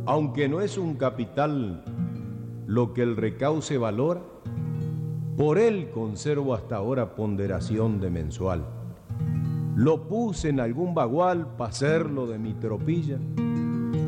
aunque no es un capital lo que el recauce valora, por él conservo hasta ahora ponderación de mensual. Lo puse en algún bagual pa' hacerlo de mi tropilla,